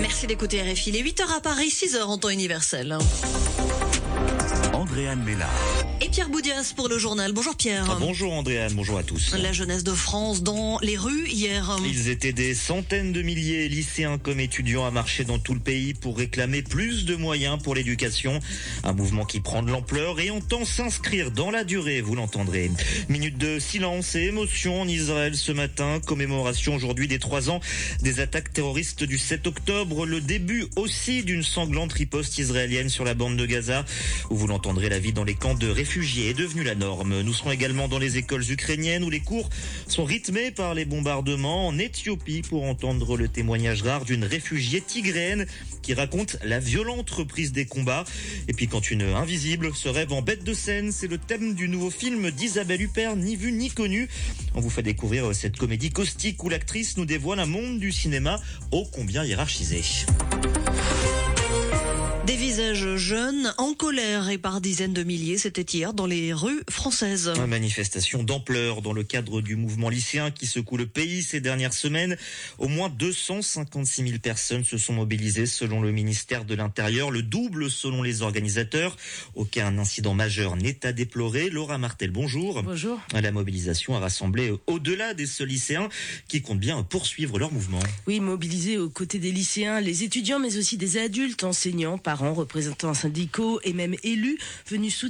Merci d'écouter RFI. Les 8h à Paris, 6h en temps universel. Andréane Mélard. Et Pierre Boudias pour le journal. Bonjour Pierre. Bonjour Andréane, bonjour à tous. La jeunesse de France dans les rues hier. Ils étaient des centaines de milliers, lycéens comme étudiants, à marcher dans tout le pays pour réclamer plus de moyens pour l'éducation. Un mouvement qui prend de l'ampleur et entend s'inscrire dans la durée, vous l'entendrez. Minute de silence et émotion en Israël ce matin. Commémoration aujourd'hui des 3 ans des attaques terroristes du 7 octobre. Le début aussi d'une sanglante riposte israélienne sur la bande de Gaza, où vous l'entendrez, la vie dans les camps de réfugiés est devenue la norme. Nous serons également dans les écoles ukrainiennes où les cours sont rythmés par les bombardements. En Éthiopie pour entendre le témoignage rare d'une réfugiée tigréenne qui raconte la violente reprise des combats. Et puis quand une invisible se rêve en bête de scène, c'est le thème du nouveau film d'Isabelle Huppert, Ni vu ni connu. On vous fait découvrir cette comédie caustique où l'actrice nous dévoile un monde du cinéma ô combien hiérarchisé. Des visages jeunes, en colère et par dizaines de milliers, c'était hier dans les rues françaises. Une manifestation d'ampleur dans le cadre du mouvement lycéen qui secoue le pays ces dernières semaines. Au moins 256 000 personnes se sont mobilisées selon le ministère de l'Intérieur, le double selon les organisateurs. Aucun incident majeur n'est à déplorer. Laura Martel, bonjour. Bonjour. La mobilisation a rassemblé au-delà des seuls lycéens qui comptent bien poursuivre leur mouvement. Oui, mobilisés aux côtés des lycéens, les étudiants, mais aussi des adultes, enseignants, parents, représentants syndicaux et même élus venus soutenir